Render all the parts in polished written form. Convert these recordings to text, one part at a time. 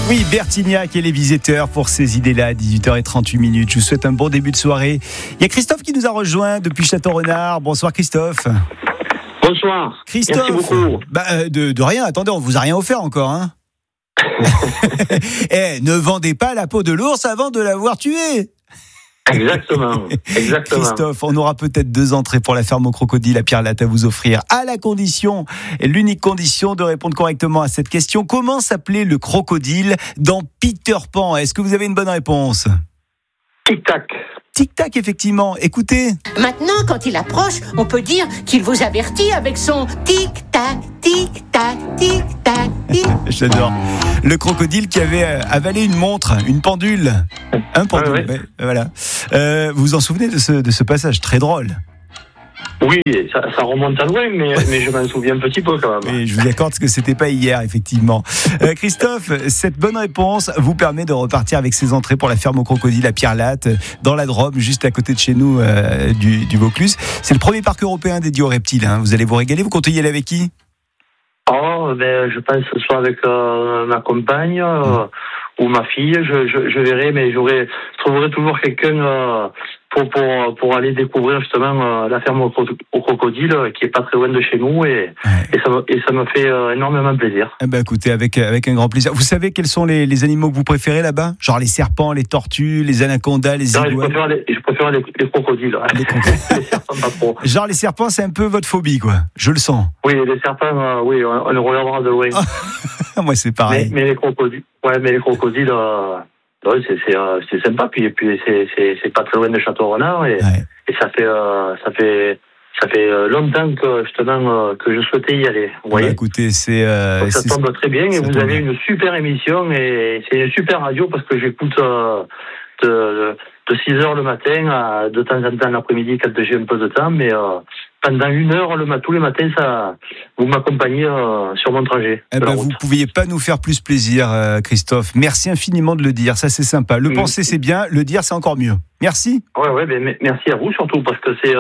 Oui, Bertignac et les visiteurs pour ces idées-là à 18h38. Je vous souhaite un bon début de soirée. Il y a Christophe qui nous a rejoint depuis Château-Renard. Bonsoir Christophe. Bonsoir. Christophe. Merci beaucoup. De rien, attendez, on vous a rien offert encore, hein. Ne vendez pas la peau de l'ours avant de l'avoir tué. Exactement. Christophe, on aura peut-être 2 entrées pour la ferme au crocodile à Pierre-Latte à vous offrir, à la condition, l'unique condition de répondre correctement à cette question. Comment s'appelait le crocodile dans Peter Pan? Est-ce que vous avez une bonne réponse? Tic-tac. Tic-tac, effectivement. Écoutez. Maintenant, quand il approche, on peut dire qu'il vous avertit avec son tic-tac, tic-tac, tic-tac, tic. J'adore. Le crocodile qui avait avalé une montre, une pendule. Un pendule, ouais. Voilà. Vous vous en souvenez de ce passage très drôle? Oui, ça remonte à loin, mais je m'en souviens un petit peu quand même. Et je vous accorde que c'était pas hier, effectivement. Christophe, cette bonne réponse vous permet de repartir avec ces entrées pour la ferme au crocodile à Pierre-Latte, dans la Drôme, juste à côté de chez nous, du Vaucluse. C'est le premier parc européen dédié aux reptiles. Hein. Vous allez vous régaler. Vous comptez y aller avec qui? Je pense que ce soit avec ma compagne ou ma fille. Je verrai, mais je trouverai toujours quelqu'un pour aller découvrir justement la ferme au crocodile qui est pas très loin de chez nous et ça me fait énormément plaisir. Écoutez, avec un grand plaisir. Vous savez quels sont les animaux que vous préférez là-bas? Genre les serpents, les tortues, les anacondas, les iguanes? Je préfère les crocodiles. Les serpents pas trop. Genre les serpents, c'est un peu votre phobie, quoi. Je le sens. Oui, les serpents, on les regardera de loin. Moi, c'est pareil. Mais les crocodiles, c'est sympa, puis c'est pas très loin de Château-Renard et ça fait longtemps que justement que je souhaitais y aller. Vous voyez. Écoutez, ça tombe très bien et vous avez une super émission et c'est une super radio parce que j'écoute de 6h le matin de temps en temps l'après-midi quand j'ai un peu de temps, mais pendant 1 heure tous les matins, vous m'accompagnez sur mon trajet. Vous ne pouviez pas nous faire plus plaisir, Christophe. Merci infiniment de le dire, ça c'est sympa. Le penser c'est bien, le dire c'est encore mieux. Merci. Ouais, merci à vous surtout parce que c'est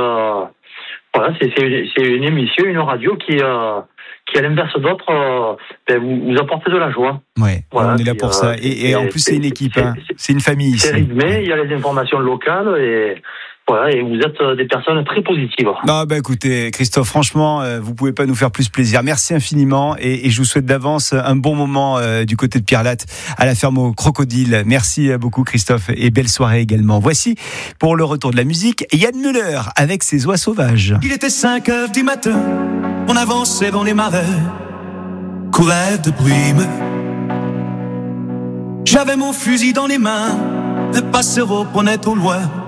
une émission, une radio qui à l'inverse d'autres, vous apportez de la joie. Ouais, on est là pour ça. Et en plus c'est une équipe, c'est une famille. C'est rythmé, il y a les informations locales et vous êtes des personnes très positives. Écoutez, Christophe, franchement, vous pouvez pas nous faire plus plaisir. Merci infiniment et je vous souhaite d'avance un bon moment du côté de Pierre-Latte à la ferme au crocodile. Merci beaucoup, Christophe, et belle soirée également. Voici, pour le retour de la musique, Yann Müller avec ses oies sauvages. Il était 5h du matin, on avançait dans les marais, courait de brume. J'avais mon fusil dans les mains, le passereau prenait au loin